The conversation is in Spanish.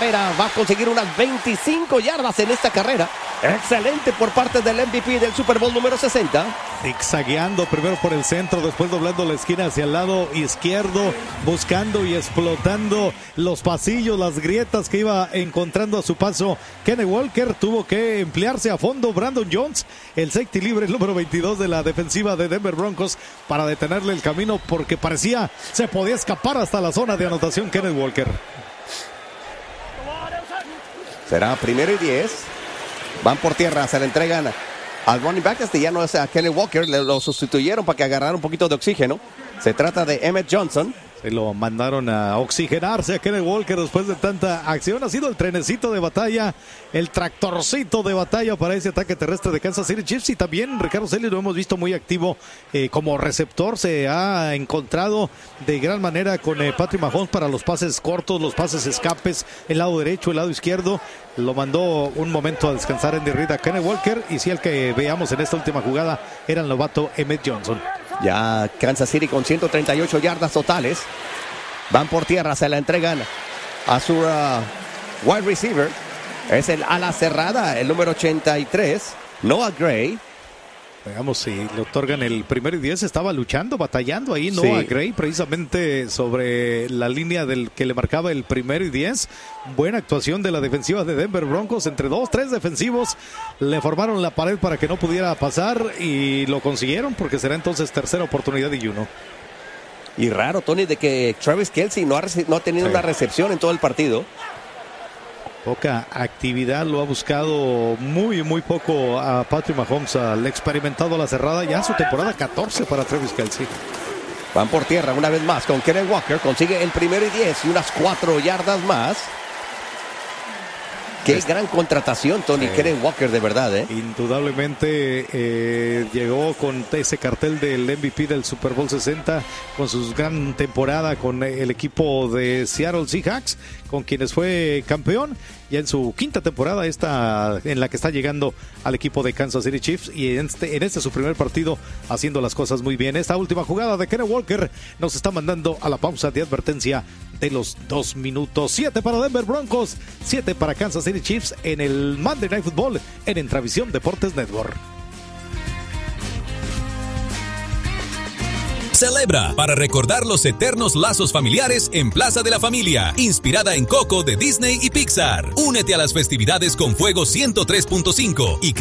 carrera. Va a conseguir unas 25 yardas en esta carrera. Excelente por parte del MVP del Super Bowl número 60. Zigzagueando primero por el centro, después doblando la esquina hacia el lado izquierdo, buscando y explotando los pasillos, las grietas que iba encontrando a su paso. Kenneth Walker tuvo que emplearse a fondo. Brandon Jones, el safety libre, el número 22 de la defensiva de Denver Broncos, para detenerle el camino porque parecía se podía escapar hasta la zona de anotación Kenneth Walker. Será 1st y 10. Van por tierra, se le entregan al running back. Ya no es a Kenneth Walker, lo sustituyeron para que agarrara un poquito de oxígeno. Se trata de Emmett Johnson. Se lo mandaron a oxigenarse a Kenneth Walker después de tanta acción. Ha sido el trenecito de batalla, el tractorcito de batalla para ese ataque terrestre de Kansas City Chiefs. Y también Ricardo Celis lo hemos visto muy activo como receptor. Se ha encontrado de gran manera con Patrick Mahomes para los pases cortos, los pases escapes, el lado derecho, el lado izquierdo. Lo mandó un momento a descansar en Reed a Kenneth Walker. Y si el que veamos en esta última jugada era el novato Emmett Johnson. Ya Kansas City con 138 yardas totales. Van por tierra, se la entregan a su wide receiver. Es el ala cerrada, el número 83, Noah Gray. Veamos si le otorgan el 1st y 10. Estaba luchando, batallando ahí Noah Gray, precisamente sobre la línea del que le marcaba el 1st y 10. Buena actuación de la defensiva de Denver Broncos. Entre 2-3 defensivos le formaron la pared para que no pudiera pasar y lo consiguieron, porque será entonces tercera oportunidad y 1. Y raro, Tony, de que Travis Kelce no ha tenido una recepción en todo el partido. Poca actividad, lo ha buscado muy poco a Patrick Mahomes, al experimentado a la cerrada. Ya su temporada 14 para Travis Kelce. Van por tierra una vez más con Kenneth Walker. Consigue el 1st y 10 y unas 4 yardas más. Qué gran contratación, Tony. Kenneth Walker, de verdad, Indudablemente llegó con ese cartel del MVP del Super Bowl 60, con su gran temporada con el equipo de Seattle Seahawks, con quienes fue campeón. Ya en su 5ª temporada en la que está llegando al equipo de Kansas City Chiefs, y en este su primer partido haciendo las cosas muy bien. Esta última jugada de Kenneth Walker nos está mandando a la pausa de advertencia de los 2 minutos. 7 para Denver Broncos, 7 para Kansas City Chiefs en el Monday Night Football en Entravisión Deportes Network. Celebra para recordar los eternos lazos familiares en Plaza de la Familia, inspirada en Coco de Disney y Pixar. Únete a las festividades con Fuego 103.5 y